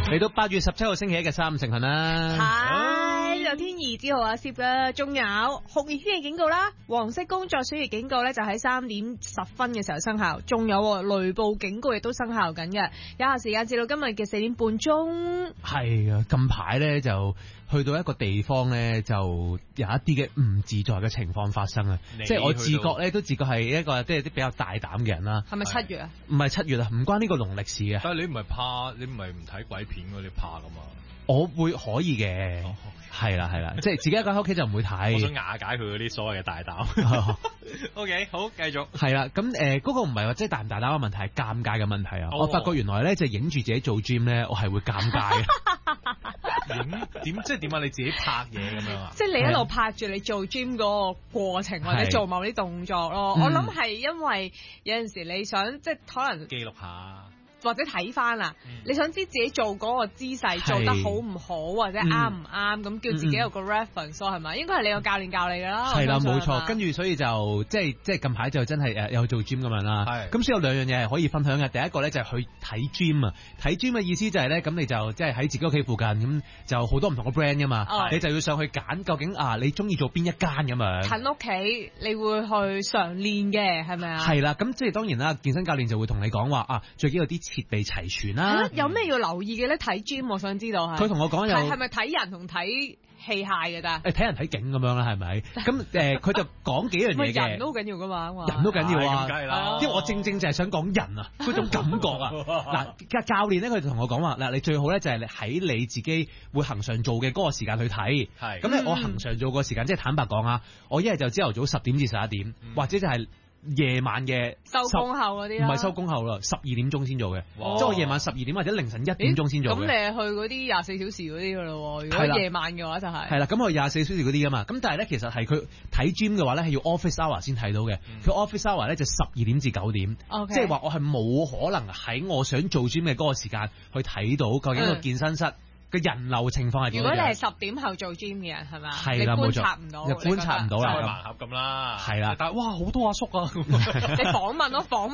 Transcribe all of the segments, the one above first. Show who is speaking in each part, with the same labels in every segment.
Speaker 1: 嚟到8月17號星期一嘅3午成行啦。
Speaker 2: 係呢度天兒之號阿 Sir 啦，仲有酷熱天氣警告啦，黃色工作暑熱警告咧就喺3點10分嘅時候生效，仲有雷暴警告亦都生效緊嘅。有效時間至到今日嘅4點半鐘。
Speaker 1: 係啊，近排咧就去到一個地方咧，就有一啲嘅唔自在嘅情況發生啊！即係我自覺咧，都自覺係一個即係啲比較大膽嘅人啦。
Speaker 2: 係咪7月啊？
Speaker 1: 唔係7月啊，唔關呢個農曆事嘅。
Speaker 3: 但係你唔係怕，你唔係唔睇鬼片嗰啲怕噶嘛？
Speaker 1: 我會可以嘅，係啦係啦，即係自己一個喺屋企就唔會睇。
Speaker 3: 我想瓦解佢嗰啲所謂嘅大膽。OK， 好，繼續。
Speaker 1: 係啦，咁嗰個唔係話即係大唔大膽嘅問題，係尷尬嘅問題啊！我發覺原來咧就影住自己做 gym 咧，我係會尷尬嘅。
Speaker 3: 點即係點啊？你自己拍嘢咁樣啊？
Speaker 2: 即係你一路拍住你做 gym 嗰個過程，或者做某啲動作咯。我諗係因為有陣時你想即係可能
Speaker 3: 記錄下。
Speaker 2: 或者睇翻啦，你想知自己做嗰個姿勢做得好唔好，或者啱唔啱，咁叫自己有個 reference 係咪？應該係你個教練教你㗎啦。係啦，
Speaker 1: 冇錯。跟住所以就即係近排就真係有做 gym 咁樣啦。係。咁所以有兩樣嘢係可以分享嘅。第一個咧就係去睇 gym 啊。睇 gym 嘅意思就係咧，咁你就即係喺自己屋企附近，咁就好多唔同嘅 brand 㗎嘛。你就要上去揀究竟你中意做邊一間咁樣。
Speaker 2: 近屋企你會去常練嘅係咪啊？
Speaker 1: 係啦，咁即係當然啦，健身教練就會同你講話最緊要啲設備齊全啦。
Speaker 2: 有咩要留意嘅咧？睇 gym 我想知道係。
Speaker 1: 佢同我講
Speaker 2: 係咪睇人同睇器械嘅咋？
Speaker 1: 睇人睇景咁樣啦，係咪？咁佢就講幾樣嘢嘅。
Speaker 2: 人都好緊要噶嘛，
Speaker 1: 人都緊要啊，
Speaker 3: 梗係啦。
Speaker 1: 因為我正就係想講人啊，嗰種感覺啊。嗱，教練咧佢就同我講話，嗱，你最好咧就係喺你自己會恆常做嘅嗰個時間去睇。係。咁咧我恆常做個時間，即係坦白講啊，我一係就朝頭早10點至11點，或者就係夜晚嘅
Speaker 2: 收工後嗰啲，
Speaker 1: 唔係收工後啦，12點鐘先做嘅，即係我夜晚12點或者凌晨1點鐘先做嘅。
Speaker 2: 咁你係去嗰啲24小時嗰啲噶咯？如果夜晚嘅話就係。
Speaker 1: 係啦，咁我24小時嗰啲噶嘛，咁但係咧其實係佢睇 gym 嘅話咧係要 office hour 先睇到嘅，佢 office hour 咧就12點至9點，即係話我係冇可能喺我想做 gym 嘅嗰個時間去睇到究竟個健身室嘅人流情況係點樣？
Speaker 2: 如果你係10點後做 gym 嘅人係咪？
Speaker 1: 係啦，冇錯，
Speaker 2: 觀察唔到，
Speaker 1: 觀察唔到啦，
Speaker 3: 開盲盒咁啦，
Speaker 1: 係啦。
Speaker 3: 但係哇，好多阿叔啊！
Speaker 2: 你訪問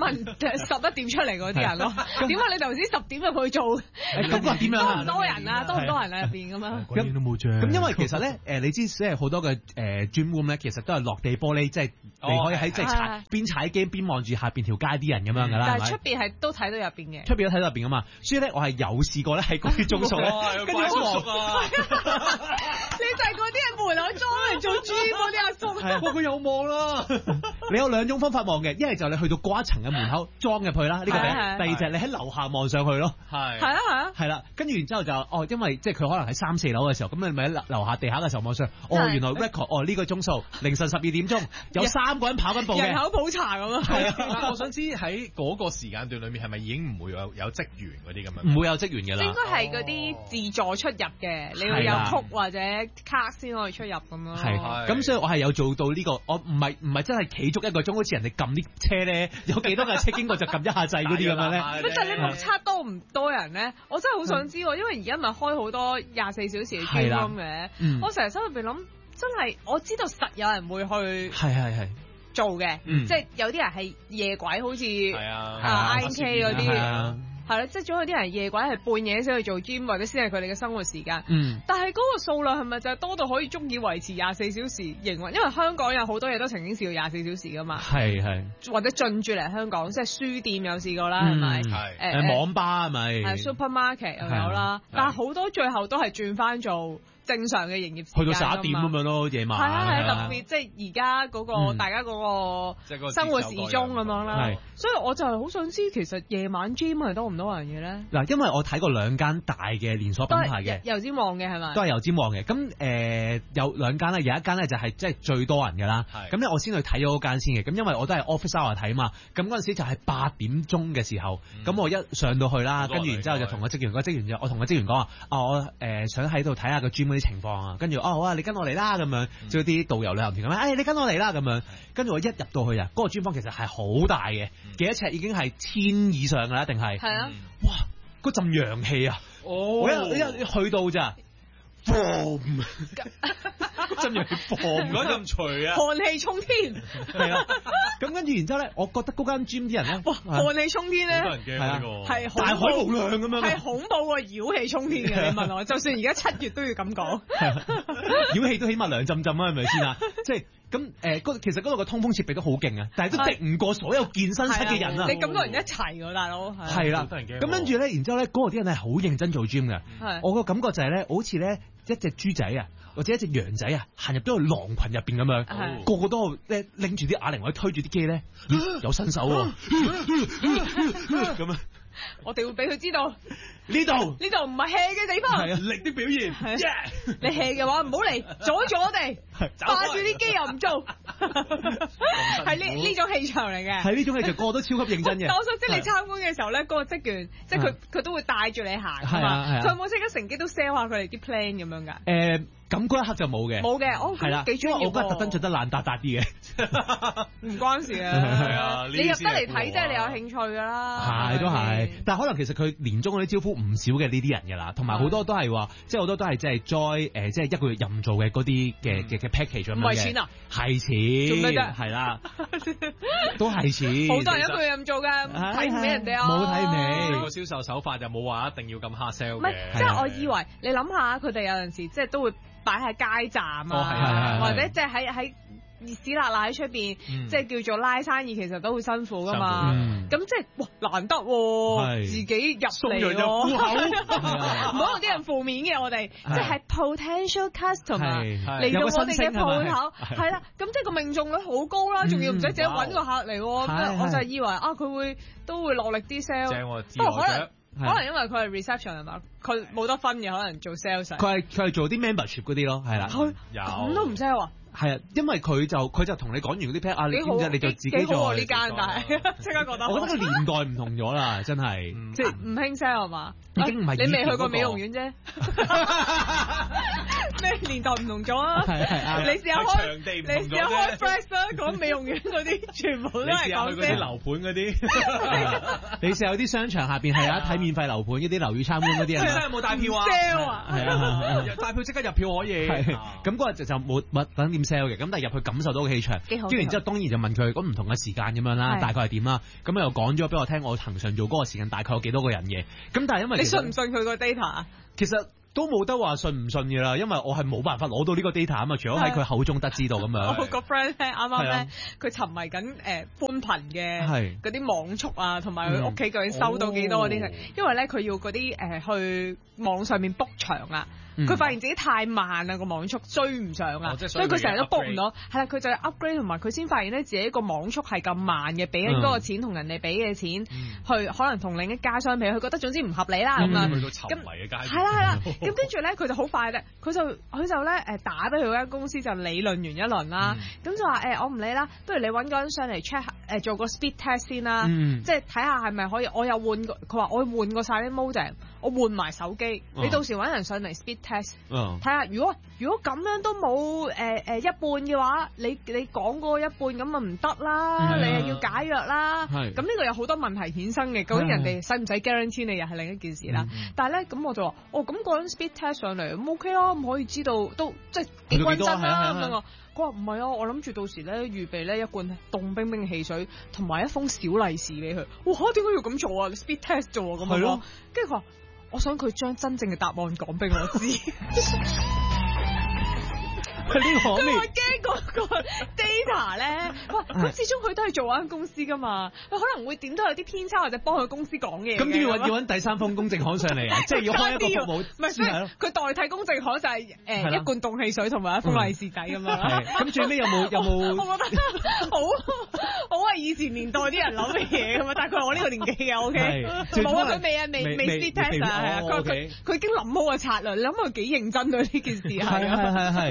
Speaker 2: 11點出嚟嗰啲人咯，點解你頭先10點入去做？
Speaker 1: 咁啊點樣？
Speaker 2: 多唔多人啊？多唔多人喺入邊咁樣？
Speaker 1: 鬼都冇張。咁因為其實咧你知即係好多嘅gym room 咧，其實都係落地玻璃，即係你可以喺即係邊踩機邊望住下邊條街啲人咁樣㗎啦。
Speaker 2: 但係出邊係都睇到入邊嘅。
Speaker 1: 出邊都睇到入邊㗎嘛，所以咧我係有試過咧喺嗰啲鐘數咧。
Speaker 3: 跟住我望啊！
Speaker 2: 你就係嗰啲喺門口裝嚟做 gym 嗰啲阿叔。
Speaker 1: 係啊，佢有望啦。你有兩種方法望嘅，一係就你去到嗰一層嘅門口裝入去啦，呢個第一。第二就係你喺樓下望上去咯。係。係啊。係啦，跟住然之後就因為即係佢可能喺3、4樓嘅時候，咁你咪喺樓下地下嘅時候望上去。原來 record 呢個鐘數凌晨12點鐘有3個人跑緊步嘅。
Speaker 2: 人口普查咁啊。
Speaker 3: 係啊。我想知喺嗰個時間段裏面係咪已經唔會有職員嗰啲咁樣？
Speaker 1: 唔會有職員嘅啦。
Speaker 2: 應該係嗰啲自助出入嘅，你要有曲或者卡先可以出入咁咯。
Speaker 1: 係，咁所以我係有做到呢個，我唔係真係企足1個鐘，好似人哋撳啲車咧，有幾多架車經過就撳一下掣嗰啲咁樣咧。
Speaker 2: 但係你目測多唔多人咧？我真係好想知，因為而家咪開好多24小時嘅 gym 嘅。我成日心入邊諗，真係我知道實有人會去係做嘅，即係有啲人係夜鬼，好似INK 嗰啲。係啦，即係總有啲人夜鬼係半夜先去做 gym，或者先係佢哋嘅生活時間。但係嗰個數量係咪就係多到可以足以維持24小時營運？因為香港有好多嘢都曾經試過24小時噶嘛。係。或者進駐嚟香港，即係書店有試過啦，係咪？係。網吧係咪？係 supermarket 又有啦，但係好多最後都係轉翻做正常嘅營業時間，去到11點咁樣咯，夜晚。係特別即係而家嗰個大家嗰個生活時鐘咁樣啦。所以我就係好想知，其實夜晚 gym 係多唔多人嘅咧？嗱，因為我睇過2間大嘅連鎖品牌嘅，油尖旺嘅係咪？都係油尖旺嘅。咁有2間咧，有一間咧就係即係最多人嘅啦。咁咧我先去睇咗嗰間先嘅。咁因為我都係 office hour 睇嘛。咁嗰陣時就係8點鐘嘅時候。咁我一上到去啦，跟住然之後就同個職員，我同個職員講話，我想喺度睇下個 gym啲情況啊。跟住好啊，你跟我嚟啦咁樣。即係啲導遊旅行團咁樣，你跟我嚟啦咁樣。跟住我一入到去啊，嗰個 gym 房其實係好大嘅。幾多尺已經係1000以上㗎啦，一定係。係啊！哇，嗰陣陽氣啊！我一去到咋，
Speaker 1: boom，
Speaker 3: 真係 boom 嗰咁除啊，
Speaker 2: 寒氣沖天，
Speaker 1: 係啦。咁跟住然之後咧，我覺得嗰間 gym 啲人咧，
Speaker 2: 寒氣沖天咧，
Speaker 3: 好多人驚呢個，
Speaker 2: 係
Speaker 1: 大海無量咁樣，
Speaker 2: 係恐怖過妖氣沖天嘅。你問我，就算而家7月都要咁講，
Speaker 1: 妖氣都起碼涼浸浸啊，係咪先啊？即係咁其實嗰度嘅通風設備都好勁啊，但係都敵唔過所有健身室嘅人啊！
Speaker 2: 你咁多人一齊喎，大佬
Speaker 1: 係啦，咁跟住咧，然之後咧，嗰度啲人係好認真做 gym 嘅。我個感覺就係咧，好似咧一隻豬仔啊，或者一隻羊仔啊，行入咗個狼群入邊咁樣，個個都咧拎住啲啞鈴或者推住啲機咧，有身手喎，咁啊！
Speaker 2: 我哋會俾佢知道
Speaker 1: 呢度
Speaker 2: 唔係 hea 嘅地方，
Speaker 1: 係力的表現。
Speaker 2: 你 hea 嘅話唔好嚟阻住我哋，霸住啲機又唔做，係呢種氣場嚟嘅。
Speaker 1: 係呢種氣場，個個都超級認真嘅。
Speaker 2: 但我想知你參觀嘅時候咧，嗰個職員即係佢都會帶住你行㗎嘛，佢有冇即刻乘機都 sell 下佢哋啲 plan 咁樣㗎？
Speaker 1: 咁嗰一刻就冇嘅，
Speaker 2: 冇嘅，我係啦，幾專業。
Speaker 1: 我覺得特登着得爛達達啲嘅，
Speaker 2: 唔關事啊。係啊，你入得嚟睇即係你有興趣㗎啦。係
Speaker 1: 都係，但係可能其實佢年中嗰啲招呼唔少嘅呢啲人㗎啦，同埋好多都係話，即係好多都係即係 join 即係一個月任做嘅嗰啲嘅 package 咁樣嘅。唔係錢啊，係錢。做咩啫？係啦，都係錢。好多人一個月任做㗎，睇唔起人哋啊。冇睇唔起。
Speaker 3: 個銷售手法就冇話一定要咁 hard sell 嘅。
Speaker 2: 唔係，即係我以為你諗下，佢哋有陣時即係都會擺喺街站啊，或者即係喺熱屎辣辣喺出邊，即係叫做拉生意，其實都好辛苦噶嘛。咁即係哇難得自己入嚟喎，唔好用啲人負面嘅我哋，即係 potential customer 嚟到我哋嘅鋪頭，係啦。咁即係個命中率好高啦，仲要唔使自己揾個客嚟喎。我就以為佢都會落力啲 sell，不過可能因為佢係 reception 係嘛，佢冇得分嘅，可能做 sales。
Speaker 1: 佢係做啲 membership 嗰啲咯，係啦。
Speaker 2: 咁都唔 sell 啊？
Speaker 1: 係啊，因為佢就同你講完嗰啲 plan 啊，你知唔知？你就自己做。幾好呢間，但係即刻覺得。我覺得個年代唔同咗啦，真係，即係唔
Speaker 2: 興 sell 係嘛？
Speaker 1: 已經唔係。
Speaker 2: 你未去過美容院啫？咩年代唔同咗啊？你試下開 fresh 啦，講美容院嗰啲全部都係講 sell。
Speaker 3: 嗰啲樓盤嗰啲，
Speaker 1: 你試下有啲商場下邊係睇免費樓盤嗰啲樓宇參觀嗰啲人。
Speaker 3: 真係冇帶票啊
Speaker 2: ！sell 啊！
Speaker 3: 係啊，帶票即刻入票可以。
Speaker 1: 咁嗰日就冇等點 sell 嘅，咁但係入去感受到個氣場。跟住然之後當然就問佢咁唔同嘅時間咁樣啦，大概係點啦？咁又講咗俾我聽，我恆常做嗰個時間大概有幾多個人嘅。咁但係因為
Speaker 2: 你信唔信佢個 data 啊？
Speaker 1: 其實都冇得話信唔信嘅啦，因為我係冇辦法攞到呢個 data 啊嘛，除咗喺佢口中得知道咁樣。
Speaker 2: 我個 friend 咧啱啱咧，佢沉迷緊寬頻嘅嗰啲網速啊，同埋佢屋企究竟收到幾多嗰啲，因為咧佢要嗰啲去網上面 book 場啊。佢發現自己太慢啦，個網速追唔上啊，所以佢成日都 book 唔到。係啦，佢就要 upgrade，同埋佢先發現咧自己個網速係咁慢嘅，俾緊嗰個錢同人哋俾嘅錢，去可能同另一家相比，佢覺得總之唔合理啦咁啊。
Speaker 3: 去到沉迷嘅階段。
Speaker 2: 係啦，咁跟住咧佢就好快咧，佢就咧打俾佢間公司就理論完一輪啦，咁就話我唔理啦，不如你揾個人上嚟 check 做個 speed test 先啦，即係睇下係咪可以。我又換過，佢話我換過晒啲 modem，我換埋手機，你到時揾人上嚟 speed test，睇下如果咁樣都冇一半嘅話，你講嗰一半咁咪唔得啦，你又要解約啦，咁呢個有好多問題衍生嘅，究竟人哋使唔使 guarantee 你又係另一件事啦。但係咧咁我就話咁個人 speed test 上嚟咁 OK 啦，咁可以知道都即係幾均真啦咁樣。佢話唔係啊，我諗住到時咧預備咧一罐凍冰冰汽水同埋一封小利是俾佢。哇，點解要咁做啊？你 speed test 做啊咁樣。跟住佢話，我想佢將真正嘅答案講俾我知。
Speaker 1: 呢個我
Speaker 2: 驚嗰個 data 咧，咁始終佢都係做嗰間公司噶嘛，佢可能會點都有啲偏差或者幫佢公司講嘢。
Speaker 1: 咁要揾第三方公證行上嚟啊，即係要開一個服務。唔係，
Speaker 2: 所以佢代替公證行就係一罐凍汽水同埋一封利是底咁樣。
Speaker 1: 係，咁最尾有冇？
Speaker 2: 我覺得好係以前年代啲人諗嘅嘢咁啊，但係佢係我呢個年紀嘅 OK。冇啊，佢未 speed test 啊，佢已經諗好個策略，你諗佢幾認真對呢件事係。
Speaker 1: 係。
Speaker 2: 所以我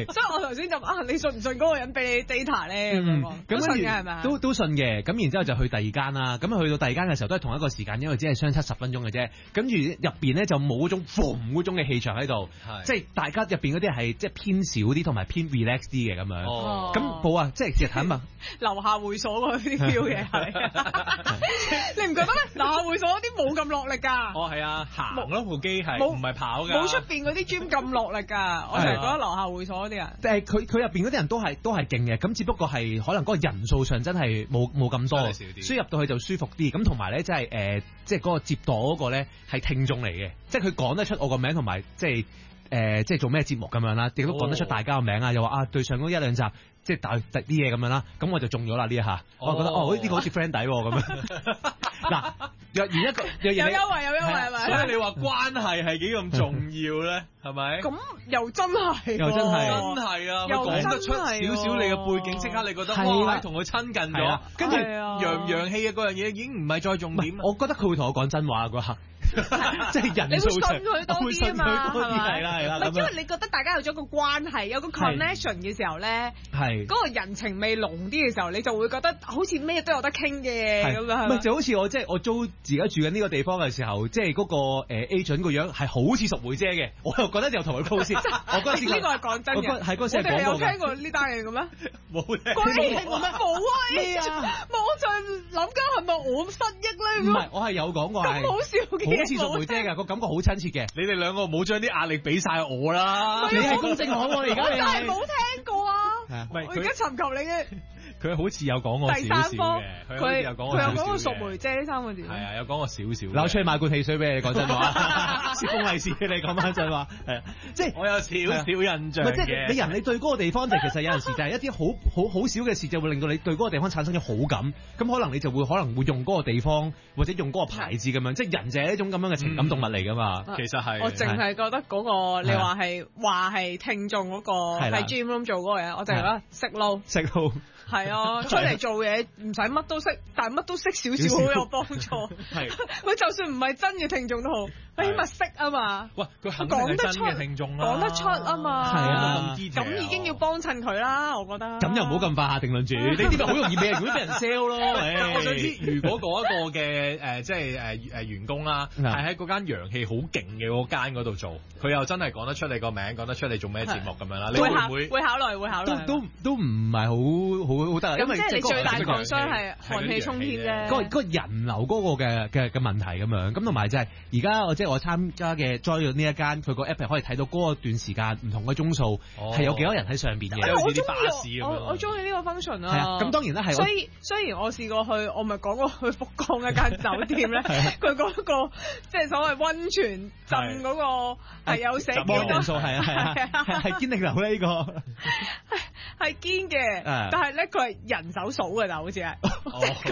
Speaker 2: 頭先就你信唔信嗰個人俾你 data 咧？咁信嘅係咪？
Speaker 1: 都信嘅。咁然之後就去第二間啦。咁去到第二間嘅時候都係同一個時間，因為只係相差10分鐘嘅啫。跟住入邊咧就冇嗰種嗰種嘅氣場喺度，即係大家入邊嗰啲係即係偏少啲同埋偏 relax 啲嘅咁樣。咁冇啊，即係其實坦白
Speaker 2: 樓下會所嗰啲 feel 嘅係，你唔覺得咩？樓下會所嗰啲冇咁落力㗎。
Speaker 3: 係啊，行咯部機係唔係跑㗎？
Speaker 2: 冇出邊嗰啲 gym 咁落力㗎。我成日覺得樓下會所嗰啲人，
Speaker 1: 佢入邊嗰啲人都係勁嘅，咁只不過係可能嗰個人數上真係冇咁多，所以入到去就舒服啲。咁同埋咧，即係即係嗰個接待嗰個咧係聽眾嚟嘅，即係佢講得出我個名同埋即係做咩節目咁樣啦，亦都講得出大家個名啊，又話對上嗰一兩集即係大啲嘢咁樣啦，咁我就中咗啦呢一下，我覺得呢個好似 friend 底咁樣。嗱，若然一個有優
Speaker 2: 惠係咪？
Speaker 3: 所以你話關係係幾咁重要咧？係咪？
Speaker 2: 咁又真係
Speaker 3: 啊！又講得出少少你嘅背景，即刻你覺得哇，同佢親近咗，跟住洋唔洋氣嘅嗰樣嘢已經唔係再重點。
Speaker 1: 我覺得佢會同我講真話嗰刻。即係人數上，
Speaker 2: 你會信佢多啲啊嘛，
Speaker 1: 係啦，
Speaker 2: 因為你覺得大家有咗個關係，有個 connection 嘅時候咧，係嗰個人情味濃啲嘅時候，你就會覺得好似咩都有得傾嘅咁樣。
Speaker 1: 唔係就好似我租自己住緊呢個地方嘅時候，即係嗰個agent 個樣係好似淑梅姐嘅，我又覺得又同佢 close。我嗰陣時呢個係講真嘅，係嗰陣時講過。我哋有聽過呢單嘢嘅咩？冇聽過咩？冇啊！我就諗緊係咪我失憶咧？唔係，我係有講過。咁好笑嘅。好似淑梅姐㗎，個感覺好親切嘅。
Speaker 3: 你哋兩個冇將啲壓力俾晒我啦。
Speaker 1: 你係公正行喎，而家你
Speaker 2: 係冇聽過啊！我而家尋求你嘅。
Speaker 3: 佢好似有講過
Speaker 2: 第三方
Speaker 3: 嘅，佢有講
Speaker 2: 過淑梅姐呢3個字。
Speaker 3: 係啊，有講過少少。
Speaker 1: 嗱，我出去買罐汽水俾你，講真話，接封利是你講翻真話，係即係我有少少印象嘅。即係你人你對嗰個地方就其實有陣時就係一啲好少嘅事就會令到你對嗰個地方產生咗好感，咁可能你就會用嗰個地方或者用嗰個牌子咁樣，即係人就係一種咁樣嘅情感動物嚟㗎嘛。
Speaker 3: 其實係。
Speaker 2: 我淨係覺得嗰個你話係聽眾嗰個喺 gym room 做嗰個嘢，我淨係覺得識撈。係啊，出嚟做嘢唔使乜都識，但係乜都識少少好有幫助。係，佢就算唔係真嘅聽眾都好，佢起碼識啊嘛。
Speaker 3: 喂，佢肯定係真嘅聽眾啦，
Speaker 2: 講得出啊嘛。
Speaker 1: 係啊，
Speaker 2: 咁已經要幫襯佢啦，我覺得。
Speaker 1: 咁又唔好咁快下定論住，呢啲咪好容易俾人 sell 咯。
Speaker 3: 我想知，如果嗰一個嘅即係員工啦，係喺嗰間陽氣好勁嘅嗰間嗰度做，佢又真係講得出你個名，講得出你做咩節目咁樣啦，你會唔會？
Speaker 2: 會考慮。
Speaker 1: 都唔係好得，因為
Speaker 2: 即係你最大concern係寒氣沖天啫。
Speaker 1: 嗰個人流嗰個嘅問題咁樣，咁同埋就係而家即係我參加嘅 join 咗呢一間，佢個 app 係可以睇到嗰段時間唔同嘅鐘數係有幾多人喺上邊嘅，
Speaker 3: 好似啲巴士咁樣。
Speaker 2: 我中意呢個 function 啊。
Speaker 1: 係啊，咁當然啦，係。
Speaker 2: 雖然我試過去，我咪講過去福岡一間酒店咧，佢嗰個即係所謂溫泉鎮嗰個係有寫幾多
Speaker 1: 人數，係堅定流咧呢個。
Speaker 2: 係堅嘅，但係咧佢係人手數嘅，但好似係，即係